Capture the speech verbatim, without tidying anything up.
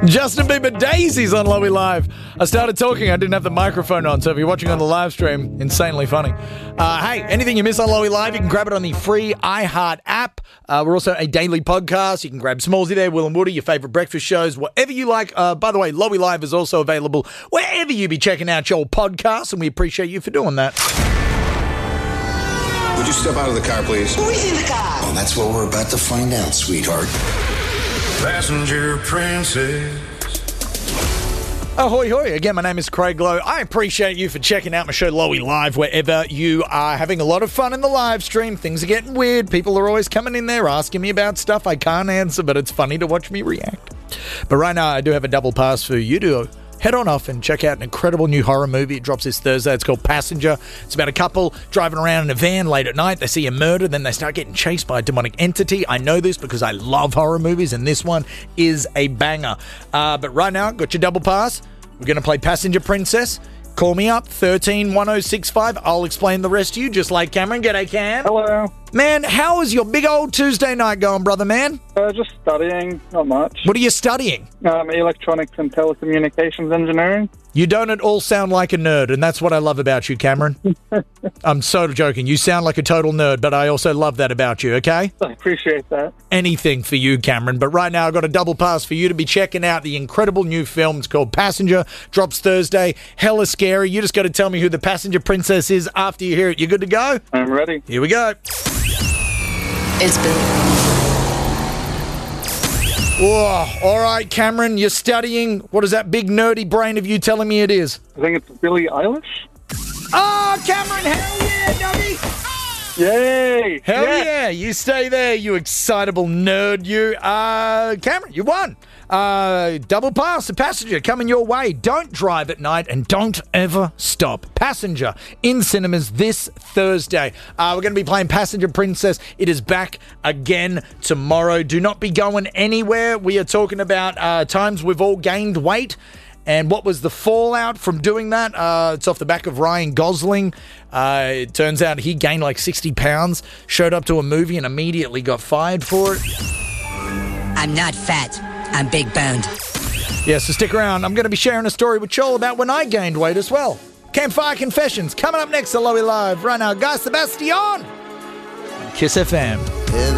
Justin Bieber Daisies on Lowy Live. I started talking, I didn't have the microphone on, so if you're watching on the live stream, insanely funny. Uh, hey, anything you miss on Lowy Live, you can grab it on the free iHeart app. Uh, we're also a daily podcast. You can grab Smallsy there, Will and Woody, your favourite breakfast shows, whatever you like. Uh, by the way, Lowy Live is also available wherever you be checking out your podcasts, and we appreciate you for doing that. Would you step out of the car, please? Who is in the car? Oh, that's what we're about to find out, sweetheart. Passenger princess. Ahoy, hoy. Again, my name is Craig Lowe. I appreciate you for checking out my show, Lowy Live, wherever you are having a lot of fun in the live stream. Things are getting weird. People are always coming in there asking me about stuff I can't answer, but it's funny to watch me react. But right now, I do have a double pass for you to head on off and check out an incredible new horror movie. It drops this Thursday. It's called Passenger. It's about a couple driving around in a van late at night. They see a murder, then they start getting chased by a demonic entity. I know this because I love horror movies, and this one is a banger. Uh, but right now, got your double pass. We're going to play Passenger Princess. Call me up, one three one oh six five. I'll explain the rest to you, just like Cameron. G'day, Cam. Hello. Man, how is your big old Tuesday night going, brother man? Uh, just studying, not much. What are you studying? Um, electronics and telecommunications engineering. You don't at all sound like a nerd, and that's what I love about you, Cameron. I'm so joking. You sound like a total nerd, but I also love that about you, okay? I appreciate that. Anything for you, Cameron. But right now, I've got a double pass for you to be checking out the incredible new film. It's called Passenger. Drops Thursday. Hella scary. You just got to tell me who the passenger princess is after you hear it. You good to go? I'm ready. Here we go. It's Billy. Whoa. All right, Cameron, you're studying. What is that big nerdy brain of you telling me it is? I think it's Billie Eilish. Oh, Cameron, hell yeah, nuggy. Yay! Hell yeah. yeah, you stay there, you excitable nerd, you. Uh, Cameron, you won. Uh, double pass, the Passenger coming your way. Don't drive at night and don't ever stop. Passenger in cinemas this Thursday. Uh, we're going to be playing Passenger Princess. It is back again tomorrow. Do not be going anywhere. We are talking about uh, times we've all gained weight. And what was the fallout from doing that? Uh, it's off the back of Ryan Gosling. Uh, it turns out he gained like sixty pounds, showed up to a movie and immediately got fired for it. I'm not fat. I'm big boned. Yeah, so stick around. I'm going to be sharing a story with Joel about when I gained weight as well. Campfire Confessions coming up next to Lowy Live. Right now, Guy Sebastian on Kiss F M.